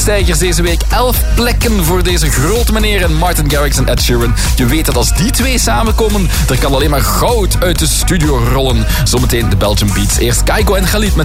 stijgers deze week. 11 plekken voor deze grote meneer en Martin Garrix en Ed Sheeran. Je weet dat als die twee samenkomen, er kan alleen maar goud uit de studio rollen. Zometeen de Belgian Beats. Eerst Kygo en Khalid met